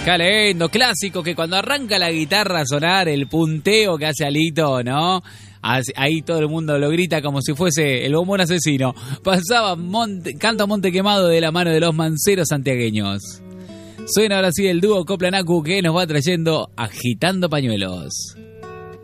Qué lindo, clásico, que cuando arranca la guitarra a sonar, el punteo que hace Alito, ¿no? Ahí todo el mundo lo grita como si fuese el bombón asesino. Pasaba Canto a Monte Quemado de la mano de los manceros santiagueños. Suena ahora sí el dúo Coplanacu que nos va trayendo Agitando Pañuelos.